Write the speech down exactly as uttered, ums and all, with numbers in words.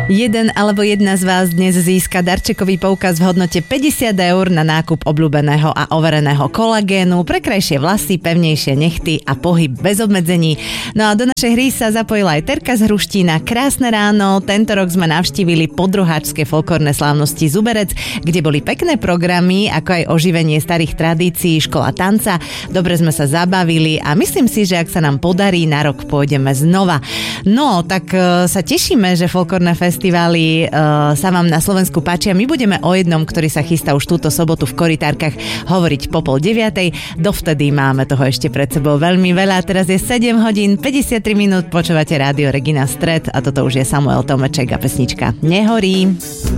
Jeden alebo jedna z vás dnes získa darčekový poukaz v hodnote päťdesiat eur na nákup obľúbeného a overeného kolagénu pre krajšie vlasy, pevnejšie nechty a pohyb bez obmedzení. No a do našej hry sa zapojila aj Terka z Hruštína. Krásne ráno, tento rok sme navštívili podruháčske folklórne slávnosti Zuberec, kde boli pekné programy, ako aj oživenie starých tradícií, škola tanca. Dobre sme sa zabavili a myslím si, že ak sa nám podarí, na rok pôjdeme znova. No, tak e, sa tešíme, že folklórne festivály uh, sa vám na Slovensku páčia. My budeme o jednom, ktorý sa chystá už túto sobotu v Korytárkach, hovoriť po pol deviatej. Dovtedy máme toho ešte pred sebou veľmi veľa. Teraz je sedem hodín päťdesiattri minút, počúvate Rádio Regina Stred a toto už je Samuel Tomeček a pesnička Nehorí.